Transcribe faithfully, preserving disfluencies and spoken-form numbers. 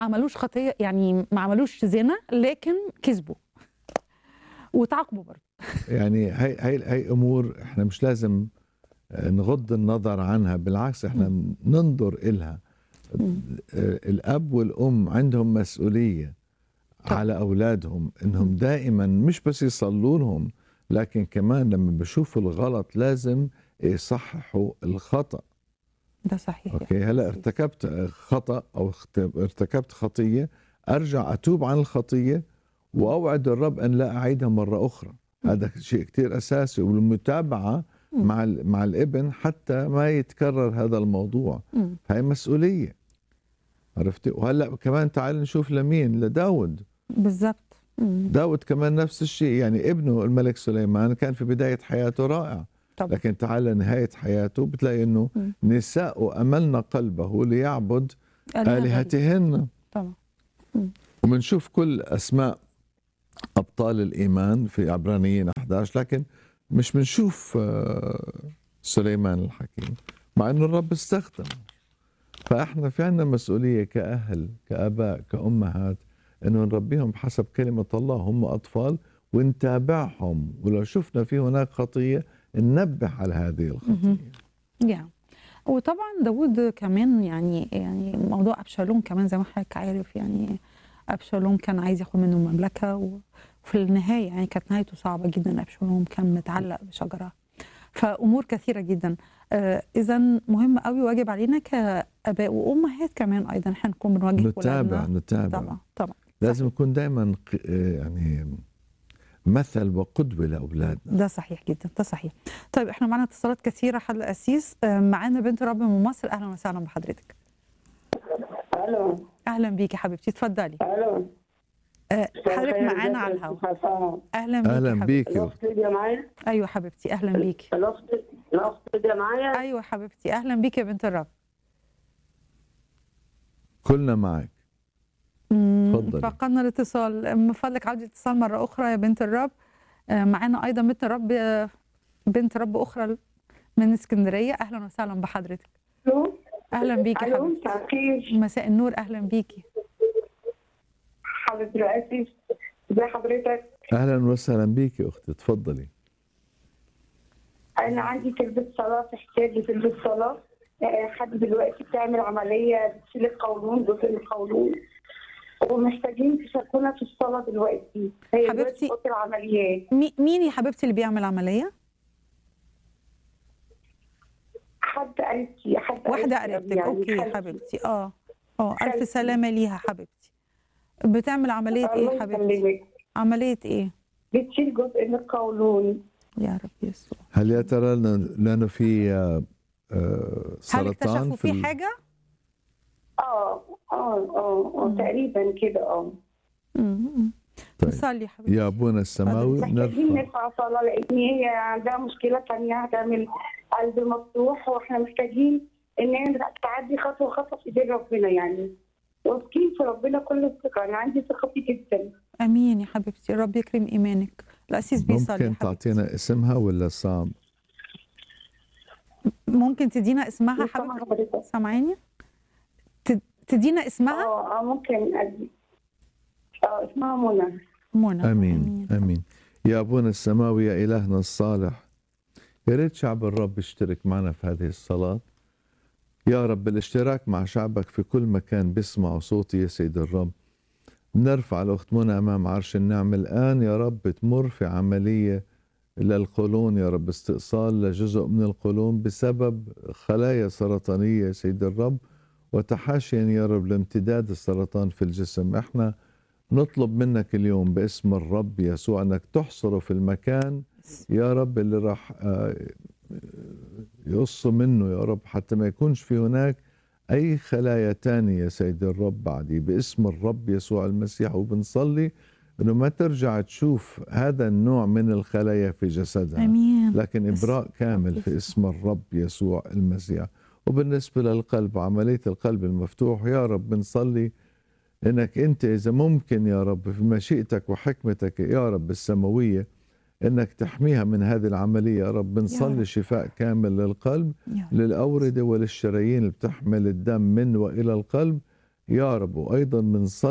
عملوش خطية، يعني ما عملوش زنا لكن كسبوا واتعاقبوا برضه. يعني هي هي هي امور احنا مش لازم نغض النظر عنها، بالعكس احنا إمم. ننظر إلها. إمم. الاب والام عندهم مسؤوليه طبعًا. على اولادهم انهم إمم. دائما مش بس يصلوا لهم، لكن كمان لما بشوفوا الغلط لازم يصححوا الخطأ. ده صحيح يا اوكي، هلا أسيس. ارتكبت خطأ او اخت- ارتكبت خطيه، ارجع اتوب عن الخطيه إمم. واوعد الرب ان لا اعيدها مره اخرى. إمم. هذا شيء كتير اساسي، والمتابعه إمم. مع ال- مع الابن حتى ما يتكرر هذا الموضوع. إمم. هاي مسؤوليه، عرفتي؟ وهلا كمان تعال نشوف لمين، لداود. بالضبط. إمم. داود كمان نفس الشيء، يعني ابنه الملك سليمان كان في بدايه حياته رائع، طبعًا. لكن تعال نهايه حياته بتلاقي انه إمم. نساء املن قلبه ليعبد آلهة غريبة. آلهتهن. طبعًا. إمم. وبنشوف كل أسماء أبطال الإيمان في عبرانيين أحد عشر، لكن مش بنشوف آه، سليمان الحكيم، مع أنه الرب استخدم. فإحنا في عنا مسؤولية كأهل، كأباء، كأمهات، أنه نربيهم حسب كلمة الله، هم أطفال، ونتابعهم، ولو شفنا في هناك خطية ننبه على هذه اهم. الخطية. yeah. وطبعًا داوود كمان يعني يعني موضوع أبشالوم كمان زي ما حضرتك عارف، يعني أبشالوم كان عايز ياخد منه المملكة، و وفي النهاية يعني كانت نهايته صعبة جدًا. أبشالوم كان متعلق بشجرة، فأمور كثيرة جدًا. آآ إذًا مهم أوي، واجب علينا كآباء وأمهات كمان أيضًا إحنا نكون بنوجه نتابع ولادنا. نتابع طبعًا، طبعًا. لازم صحيح. يكون دائما ق- آه، يعني مثل وقدوة لأولادنا. ده صحيح جدًا، ده صحيح. طيب إحنا معانا اتصالات كثيرة حضرة القسيس. آآ معانا بنت رب من مصر، أهلًا وسهلًا بحضرتك. الو أهلًا بيكِ يا حبيبتي، اتفضلي. الو آآ مساء حضرتك الخير، معانا ازيك على يا الهوا. استاذ حسام؟ أهلًا بيكِ يا أهلا بيك حبيبتي. يا الاخت ليديا معايا؟ أيوه حبيبتي، أهلًا بيكِ. الاخت الاخت ليديا معايا؟ أيوه حبيبتي، أهلًا بيكِ يا بنت الرب. كلنا معك. إمم، اتفضلي. فقدنا الاتصال، من فضلك عودة الاتصال مرة أخرى يا بنت الرب. آآ معانا أيضًا بنت الرب بنت رب أخرى من إسكندرية، أهلًا وسهلًا بحضرتك. الو أهلًا بيكِ الو حبيبتي. مساء الخير، مساء النور، أهلًا بيكِ. حضرة القسيس، ازي حضرتك؟ أهلا وسهلا بيك يا أختي، اتفضلي. انا عندي طلبة صلاة، في احتياج لطلبة صلاة. آه، حد دلوقتي بتعمل عملية بتشيل القولون، جزء من القولون، ومحتاجين تشاركونا في الصلاة دلوقتي. هي دلوقتي حبيبتي، في أوضة العمليات. مي مين يا حبيبتي اللي بيعمل عملية؟ حد قريبتي حد واحدة قريبتي قريبتك، يعني أوكي يا خالتي حبيبتي. آه، آه، ألف خالتي. سلامة ليها حبيبتي. بتعمل عملية إيه الله يا حبيبتي؟ يسلمك. عملية إيه؟ بتشيل جزء من القولون. يا رب يسوع. هل يا ترى لأنه لأنه في آه، آه، هل سرطان اكتشفوا في فيه ال... حاجة؟ اه اه اه اه إمم. تقريبا كده اه إمم، إمم. طيب نصلي يا حبيبتي. أبونا السماوي محتاجين نرفع. نرفع صلاة، لأن هي عندها مشكلة تانية، هتعمل قلب مفتوح، واحنا محتاجين إن هي تعدي خطوة خطوة في إيدين ربنا، يعني واثقين في ربنا كل الثقة. أنا عندي ثقة فيه جدا. آمين يا حبيبتي، الرب يكرم إيمانك. القسيس بيصلي يا ممكن حبيبتي. تعطينا اسمها ولا صعب؟ ممكن تدينا اسمها مش سامعة حبيبتي؟ حضرتك. سامعاني؟ ت تدينا اسمها؟ اه اه ممكن أدي. اه اسمها منى. منى. آمين آمين. يا أبونا السماوي، يا إلهنا الصالح، يا ريت شعب الرب يشترك معنا في هذه الصلاة. يا رب الاشتراك مع شعبك في كل مكان بيسمعوا صوتي يا سيد الرب. نرفع الأخت منى أمام عرش النعم الآن يا رب، تمر في عملية للقولون يا رب، استئصال لجزء من القولون بسبب خلايا سرطانية يا سيد الرب، وتحاشيا يا رب لامتداد السرطان في الجسم. احنا نطلب منك اليوم باسم الرب يسوع انك تحصره في المكان يا رب اللي راح آه، يقصوا منه يا رب، حتى ما يكونش في هناك أي خلايا تانية يا سيد الرب بعدي، باسم الرب يسوع المسيح. وبنصلي أنه ما ترجع تشوف هذا النوع من الخلايا في جسدها، آمين. لكن باسم إبراء كامل الرب في يسوع. اسم الرب يسوع المسيح. وبالنسبة للقلب، عملية القلب المفتوح يا رب بنصلي انك انت اذا ممكن يا رب في مشيئتك وحكمتك يا رب السماويه انك تحميها من هذه العمليه يا رب. يا بنصلي رب، شفاء كامل للقلب، يا رب. للاورده وللشرايين اللي بتحمل الدم من والى القلب يا رب. وأيضا من